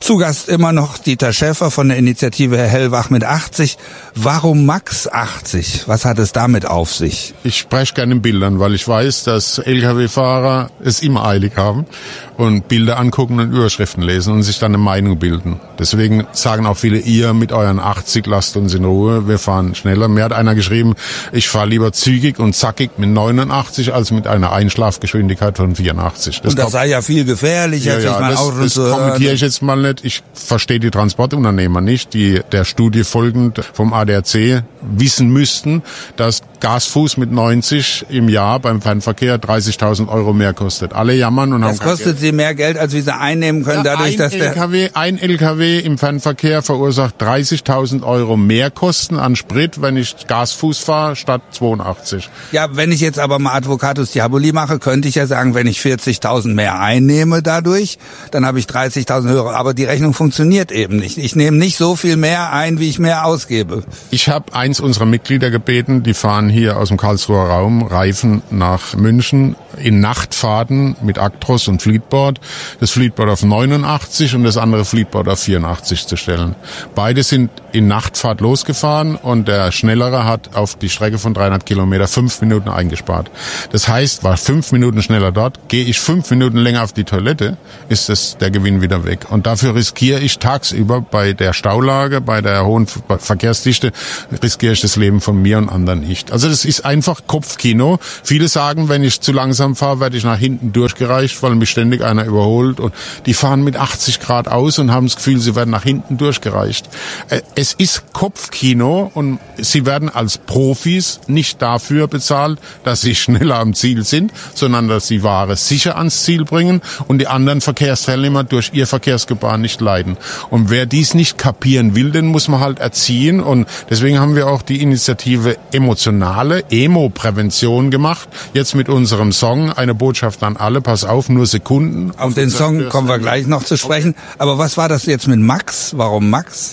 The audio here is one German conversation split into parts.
Zu Gast immer noch Dieter Schäfer von der Initiative Hellwach mit 80. Warum Max 80? Was hat es damit auf sich? Ich spreche gerne in Bildern, weil ich weiß, dass Lkw-Fahrer es immer eilig haben und Bilder angucken und Überschriften lesen und sich dann eine Meinung bilden. Deswegen sagen auch viele, ihr mit euren 80 lasst uns in Ruhe, wir fahren schneller. Mir hat einer geschrieben, ich fahre lieber zügig und zackig mit 89 als mit einer Einschlafgeschwindigkeit von 84. Das sei ja viel gefährlicher, sich mal Auto das zu hören. kommentiere ich jetzt mal nicht. Ich verstehe die Transportunternehmer nicht, die der Studie folgend vom ADAC wissen müssten, dass Gasfuß mit 90 im Jahr beim Fernverkehr 30.000 € mehr kostet. Alle jammern und das kostet sie mehr Geld, als wie sie einnehmen können, ja, dadurch, dass ein LKW im Fernverkehr verursacht 30.000 € mehr Kosten an Sprit, wenn ich Gasfuß fahre, statt 82. Ja, wenn ich jetzt aber mal Advocatus Diaboli mache, könnte ich ja sagen, wenn ich 40.000 mehr einnehme dadurch, dann habe ich 30.000 höhere. Aber die Rechnung funktioniert eben nicht. Ich nehme nicht so viel mehr ein, wie ich mehr ausgebe. Ich habe eins unserer Mitglieder gebeten, die fahren hier aus dem Karlsruher Raum Reifen nach München in Nachtfahrten mit Actros und Fleetboard. Das Fleetboard auf 89 und das andere Fleetboard auf 84 zu stellen. Beide sind in Nachtfahrt losgefahren und der Schnellere hat auf die Strecke von 300 Kilometer 5 Minuten eingespart. Das heißt, war 5 Minuten schneller dort, gehe ich 5 Minuten länger auf die Toilette, ist der Gewinn wieder weg. Und dafür riskiere ich tagsüber bei der Staulage, bei der hohen Verkehrsdichte, riskiere ich das Leben von mir und anderen nicht. Also das ist einfach Kopfkino. Viele sagen, wenn ich zu langsam fahre, werde ich nach hinten durchgereicht, weil mich ständig einer überholt. Und die fahren mit 80 Grad aus und haben das Gefühl, sie werden nach hinten durchgereicht. Es ist Kopfkino und sie werden als Profis nicht dafür bezahlt, dass sie schneller am Ziel sind, sondern dass sie Ware sicher ans Ziel bringen und die anderen Verkehrsteilnehmer durch ihr Verkehrsgebaren nicht leiden. Und wer dies nicht kapieren will, den muss man halt erziehen. Und deswegen haben wir auch die Initiative emotionale Emo-Prävention gemacht. Jetzt mit unserem Song Eine Botschaft an alle. Pass auf, nur Sekunden. Auf den Song kommen wir gleich noch zu sprechen. Aber was war das jetzt mit Max? Warum Max?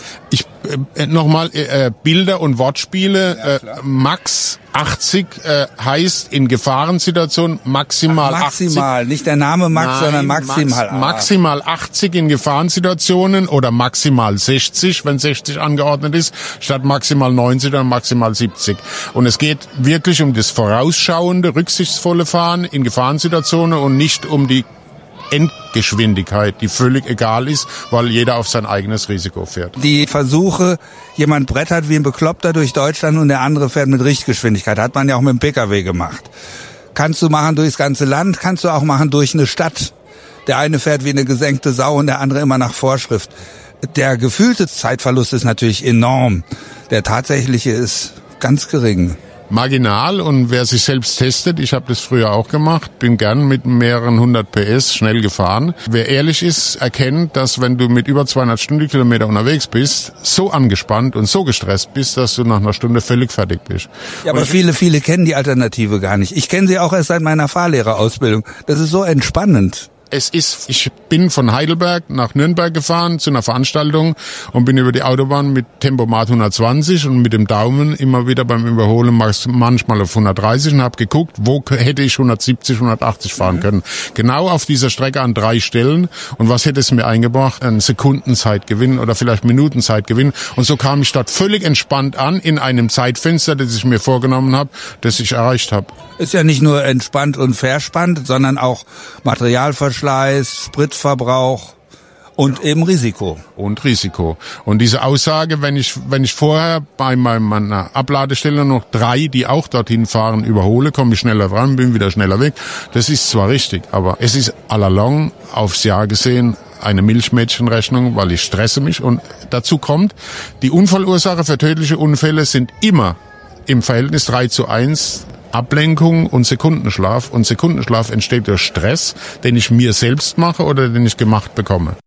Nochmal Bilder und Wortspiele. Max 80 heißt in Gefahrensituationen maximal 80. Maximal, nicht der Name Max, sondern maximal. Maximal 80 in Gefahrensituationen oder maximal 60, wenn 60 angeordnet ist, statt maximal 90 oder maximal 70. Und es geht wirklich um das vorausschauende, rücksichtsvolle Fahren in Gefahrensituationen und nicht um die Endgeschwindigkeit, die völlig egal ist, weil jeder auf sein eigenes Risiko fährt. Die Versuche, jemand brettert wie ein Bekloppter durch Deutschland und der andere fährt mit Richtgeschwindigkeit, hat man ja auch mit dem Pkw gemacht. Kannst du machen durchs ganze Land, kannst du auch machen durch eine Stadt. Der eine fährt wie eine gesenkte Sau und der andere immer nach Vorschrift. Der gefühlte Zeitverlust ist natürlich enorm. Der tatsächliche ist ganz gering. Marginal, und wer sich selbst testet, ich habe das früher auch gemacht, bin gern mit mehreren 100 PS schnell gefahren. Wer ehrlich ist, erkennt, dass wenn du mit über 200 Stundenkilometer unterwegs bist, so angespannt und so gestresst bist, dass du nach einer Stunde völlig fertig bist. Ja, aber viele kennen die Alternative gar nicht. Ich kenne sie auch erst seit meiner Fahrlehrerausbildung. Das ist so entspannend. Ich bin von Heidelberg nach Nürnberg gefahren zu einer Veranstaltung und bin über die Autobahn mit Tempomat 120 und mit dem Daumen immer wieder beim Überholen manchmal auf 130 und habe geguckt, wo hätte ich 170, 180 fahren können. Genau auf dieser Strecke an 3 Stellen. Und was hätte es mir eingebracht? Ein Sekundenzeitgewinn oder vielleicht Minutenzeitgewinn. Und so kam ich dort völlig entspannt an in einem Zeitfenster, das ich mir vorgenommen habe, das ich erreicht habe. Ist ja nicht nur entspannt und verspannt, sondern auch Materialverschleiß, Spritverbrauch und eben Risiko. Und Risiko. Und diese Aussage, wenn ich vorher bei meiner Abladestelle noch 3, die auch dorthin fahren, überhole, komme ich schneller dran, bin wieder schneller weg. Das ist zwar richtig, aber es ist à la longue aufs Jahr gesehen eine Milchmädchenrechnung, weil ich stresse mich. Und dazu kommt, die Unfallursache für tödliche Unfälle sind immer im Verhältnis 3:1 Ablenkung und Sekundenschlaf. Und Sekundenschlaf entsteht durch Stress, den ich mir selbst mache oder den ich gemacht bekomme.